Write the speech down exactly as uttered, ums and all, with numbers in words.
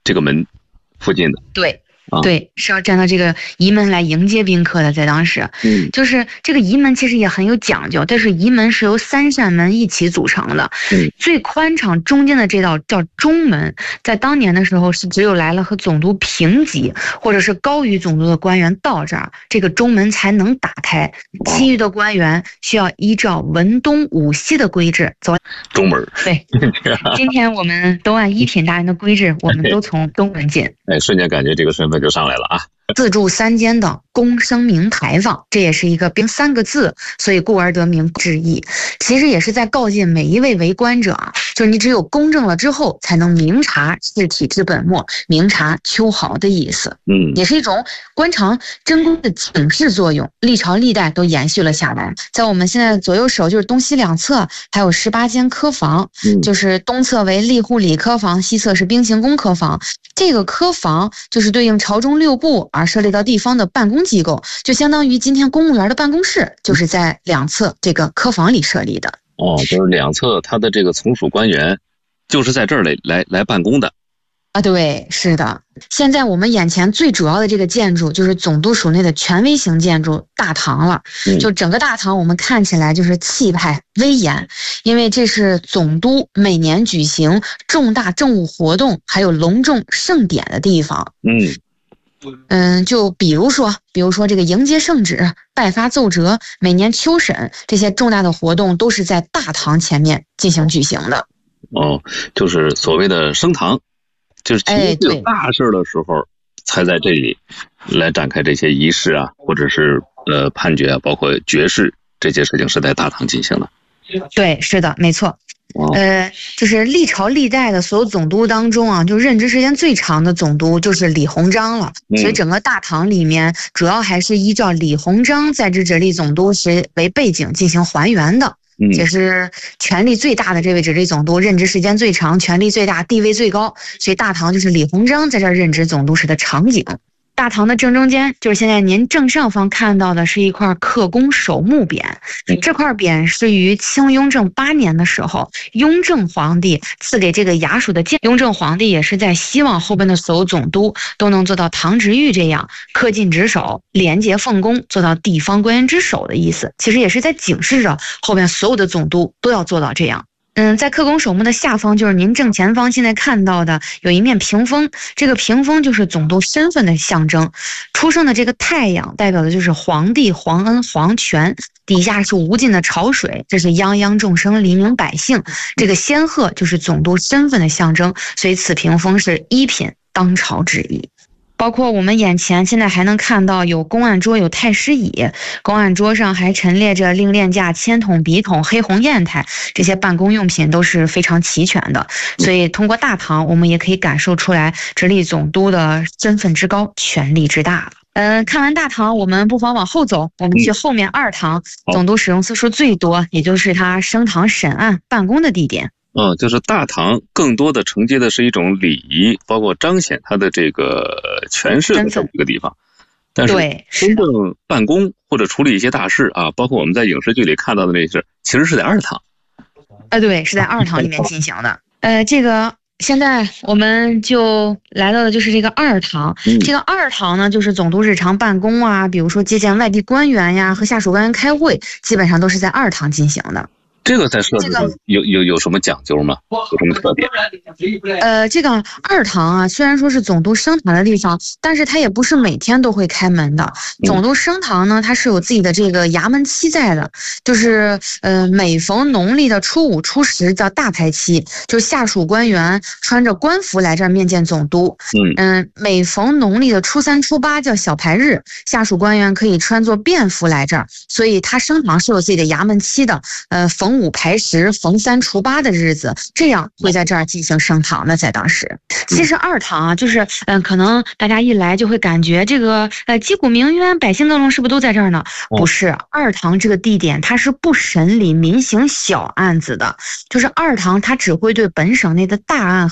这个门附近的。 对。对，是要站到这个仪门来迎接宾客的，在当时， 嗯， 就是这个仪门其实也很有讲究，但是仪门是由三扇门一起组成的， 嗯， 最宽敞中间的这道叫中门，在当年的时候是只有来了和总督平级或者是高于总督的官员到这儿，这个中门才能打开，其余的官员需要依照文东武西的规制走中门。 对，今天我们都按一品大人的规制，我们都从东门进。 哎，瞬间感觉这个身份就上来了啊！ 自铸三间的公声明牌坊，这也是一个并三个字，所以故而得名之意。其实也是在告诫每一位为官者啊，就是你只有公正了之后，才能明察事体之本末，明察秋毫的意思。 嗯， 也是一种官场真功的警示作用，历朝历代都延续了下来。在我们现在左右手就是东西两侧，还有十八间科房， 嗯， 就是东侧为吏户礼科房，西侧是兵刑工科房。这个科房就是对应朝中六部而设立到地方的办公机构，就相当于今天公务员的办公室，就是在两侧这个科房里设立的。 哦，就是两侧他的这个从属官员，就是在这儿来来来办公的。 啊，对，是的。现在我们眼前最主要的这个建筑就是总督署内的权威型建筑大堂了。 嗯， 就整个大堂我们看起来就是气派威严，因为这是总督每年举行重大政务活动还有隆重盛典的地方。 嗯嗯，就比如说，比如说这个迎接圣旨、拜发奏折、每年秋审这些重大的活动，都是在大堂前面进行举行的。 哦，就是所谓的升堂，就是其实有大事的时候，才在这里来展开这些仪式啊，或者是呃判决啊，包括决释这些事情是在大堂进行的。 对，是的，没错。呃，就是历朝历代的所有总督当中啊，就任职时间最长的总督就是李鸿章了。所以整个大堂里面主要还是依照李鸿章在职直隶总督时为背景进行还原的。也是权力最大的这位直隶总督，任职时间最长，权力最大，地位最高，所以大堂就是李鸿章在这儿任职总督时的场景。大堂的正中间，就是现在您正上方看到的是一块刻工守墓匾。这块匾是于清雍正八年的时候，雍正皇帝赐给这个衙署的建。雍正皇帝也是在希望后边的所有总督都能做到唐执玉这样恪尽职守、廉洁奉公，做到地方官员之首的意思。其实也是在警示着后边所有的总督都要做到这样。嗯，在刻工守墓的下方，就是您正前方现在看到的有一面屏风，这个屏风就是总督身份的象征。出生的这个太阳代表的就是皇帝、皇恩、皇权，底下是无尽的潮水，这是泱泱众生、黎民百姓。这个仙鹤就是总督身份的象征，所以此屏风是一品当朝之意。包括我们眼前现在还能看到有公案桌，有太师椅，公案桌上还陈列着令链架、铅筒、笔筒、黑红砚台，这些办公用品都是非常齐全的。所以通过大堂我们也可以感受出来直隶总督的身份之高、权力之大了。嗯、呃，看完大堂我们不妨往后走，我们去后面二堂，总督使用次数最多，也就是他升堂审案办公的地点。 嗯，就是大堂更多的承接的是一种礼仪，包括彰显他的这个权势的这么一个地方。但是真正办公或者处理一些大事啊，包括我们在影视剧里看到的那些，其实是在二堂。 呃，对，是在二堂里面进行的。呃，这个现在我们就来到的就是这个二堂。嗯、这个二堂呢，就是总督日常办公啊，比如说接见外地官员呀，和下属官员开会，基本上都是在二堂进行的。 这个在设置上有有有什么讲究吗？有什么特点？ 呃，这个二堂啊，虽然说是总督升堂的地方，但是它也不是每天都会开门的。总督升堂呢，它是有自己的这个衙门期在的，就是呃，每逢农历的初五、初十叫大排期，就下属官员穿着官服来这儿面见总督。嗯嗯、呃，每逢农历的初三、初八叫小排日，下属官员可以穿作便服来这儿，所以他升堂是有自己的衙门期的。呃，逢五排十、逢三除八的日子，这样会在这儿进行升堂的。在当时，其实二堂啊，就是嗯、呃，可能大家一来就会感觉这个呃击鼓鸣冤、百姓灯笼是不是都在这儿呢？不是，二堂这个地点它是不审理民刑小案子的，就是二堂它只会对本省内的大案